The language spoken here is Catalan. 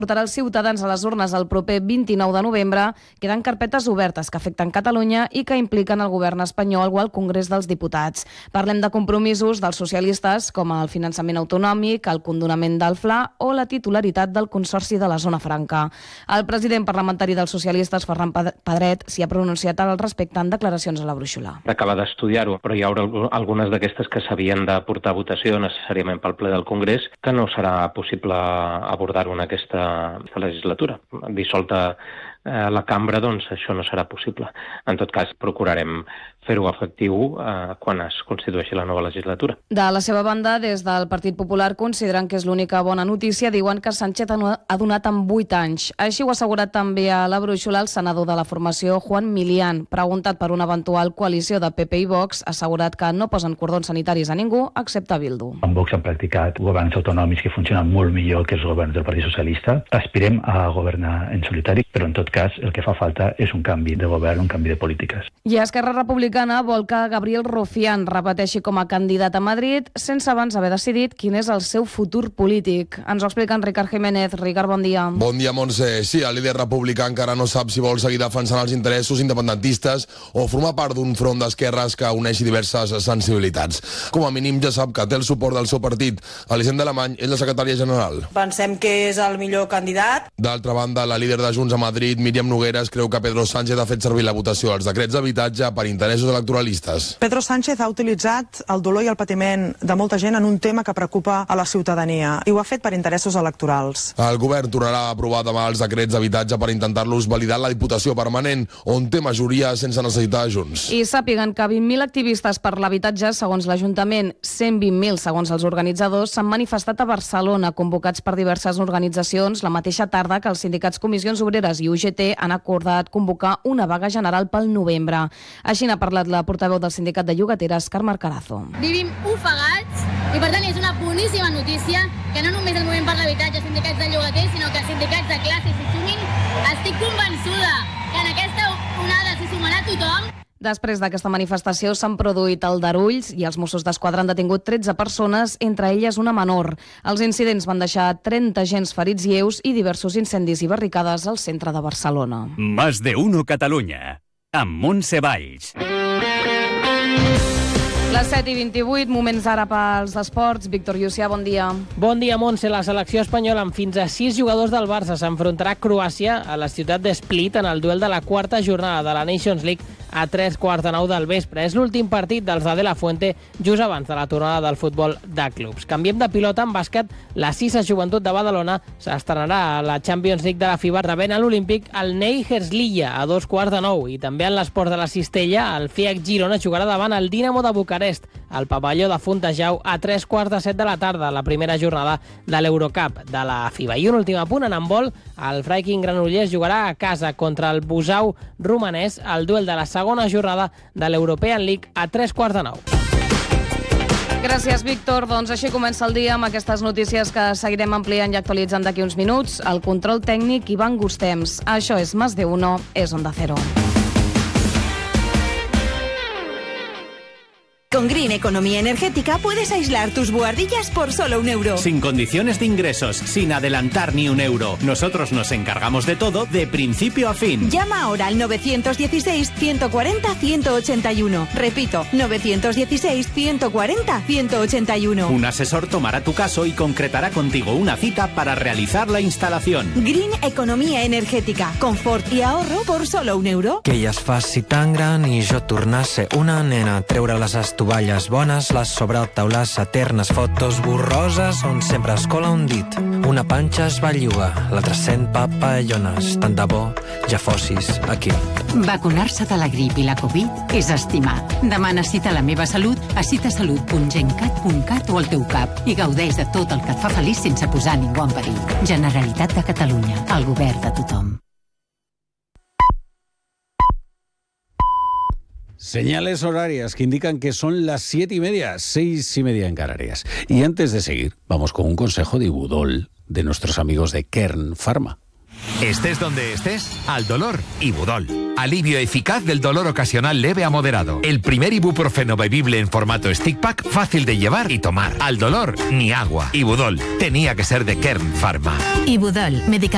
portarà els ciutadans a les urnes el proper 29 de novembre, queden carpetes obertes que afecten Catalunya i que impliquen el govern espanyol o el Congrés dels Diputats. Parlem de compromisos dels socialistes com el finançament autonòmic, el condonament del Fla o la titularitat del Consorci de la Zona Franca. El president parlamentari dels socialistes, Ferran Pedret, s'hi ha pronunciat al respecte en declaracions a la Brúixola. Acaba d'estudiar-ho, però hi haurà algunes d'aquestes que s'havien de portar a votació necessàriament pel ple del Congrés, que no serà possible abordar-ho en aquesta legislatura. Dissolta la cambra, doncs això no serà possible. En tot cas, procurarem fer-ho efectiu quan es constitueixi la nova legislatura. De la seva banda, des del Partit Popular consideren que és l'única bona notícia, diuen que Sánchez ha donat en 8 anys. Així ho ha assegurat també a la Brúixola el senador de la formació, Juan Milián. Preguntat per una eventual coalició de PP i Vox, ha assegurat que no posen cordons sanitaris a ningú, excepte a Bildu. En Vox han practicat governs autonòmics que funcionen molt millor que els governs del Partit Socialista. Aspirem a governar en solitari, però en tot cas el que fa falta és un canvi de govern, un canvi de polítiques. I Esquerra Republicana vol que Gabriel Rufián repeteixi com a candidat a Madrid sense abans haver decidit quin és el seu futur polític. Ens ho explica en Ricard Jiménez. Ricard, bon dia. Bon dia, Montse. Sí, el líder republicà encara no sap si vol seguir defensant els interessos independentistes o formar part d'un front d'esquerres que uneixi diverses sensibilitats. Com a mínim ja sap que té el suport del seu partit. Elisenda Alemany és la secretària general. Pensem que és el millor candidat. D'altra banda, la líder de Junts a Madrid, Míriam Nogueras, creu que Pedro Sánchez ha fet servir la votació als decrets d'habitatge per interessos electoralistes. Pedro Sánchez ha utilitzat el dolor i el patiment de molta gent en un tema que preocupa a la ciutadania i ho ha fet per interessos electorals. El govern tornarà a aprovar demà els decrets d'habitatge per intentar-los validar la Diputació Permanent, on té majoria sense necessitar Junts. I sàpiguen que 20.000 activistes per l'habitatge, segons l'Ajuntament, 120.000 segons els organitzadors, s'han manifestat a Barcelona, convocats per diverses organitzacions, la mateixa tarda que els sindicats Comissions Obreres i UGT han acordat convocar una vaga general pel novembre. Així n'ha parlat la portaveu del sindicat de llogateres, Carme Carazo. Vivim ofegats i per tant és una boníssima notícia que no només el moviment per l'habitatge, sindicats de llogaters, sinó que sindicats de classe s'hi sumin. Estic convençuda que en aquesta onada s'hi sumarà tothom. Després d'aquesta manifestació s'han produït aldarulls i els Mossos d'Esquadra han detingut 13 persones, entre elles una menor. Els incidents van deixar 30 agents ferits lleus i diversos incendis i barricades al centre de Barcelona. Más de uno Catalunya, amb Montse Valls. Les 7:28, moments ara pels esports. Víctor Llucià, bon dia. Bon dia, Montse. La selecció espanyola amb fins a 6 jugadors del Barça s'enfrontarà a Croàcia a la ciutat de Split en el duel de la quarta jornada de la Nations League a 3:45 del vespre. És l'últim partit dels de la Fuente just abans de la tornada del futbol de clubs. Canviem de pilota en bàsquet. La Sisa Joventut de Badalona s'estrenarà a la Champions League de la FIBA rebent a l'Olímpic el Ney Herzliya a 2:15. I també en l'esport de la Cistella, el FIAC Girona jugarà davant el Dinamo de Bucarest al pavelló de Fontejau a 3:15 de la tarda, la primera jornada de l'Eurocup de la FIBA. I un últim apunt en handbol, el Freiking Granollers jugarà a casa contra el Busau romanès al duel de la segona jornada de l'European League a 3:15. Gràcies, Víctor. Doncs així comença el dia amb aquestes notícies que seguirem ampliant i actualitzant d'aquí uns minuts. El control tècnic, Ivan Gustems. Això és Más de Uno, és Onda Cero. Con Green Economía Energética puedes aislar tus buhardillas por solo €1. Sin condiciones de ingresos, sin adelantar ni €1. Nosotros nos encargamos de todo de principio a fin. Llama ahora al 916-140-181. Repito, 916-140-181. Un asesor tomará tu caso y concretará contigo una cita para realizar la instalación. Green Economía Energética. Confort i ahorro por solo €1. Que ella es faci tan gran i jo tornar a ser una nena. Treure les tovalles bones, les sobretaulades eternes, fotos borroses on sempre es cola un dit. Una panxa es belluga, l'altra sent papallones. Tant de bo ja fossis aquí. Vacunar-se de la grip i la Covid és estimar. Demana cita a La Meva Salut a citasalut.gencat.cat o al teu CAP i gaudeix de tot el que et fa feliç sense posar ningú en perill. Generalitat de Catalunya, el govern de tothom. Señales horarias que indican que son las 7:30, 6:30 en Canarias. Y antes de seguir, vamos con un consejo de Ibudol, de nuestros amigos de Kern Pharma. Estés donde estés, al dolor, Ibudol. Alivio eficaz del dolor ocasional leve a moderado. El primer ibuprofeno bebible en formato stick pack, fácil de llevar y tomar. Al dolor, ni agua. Ibudol, tenía que ser de Kern Pharma. Ibudol, medicamento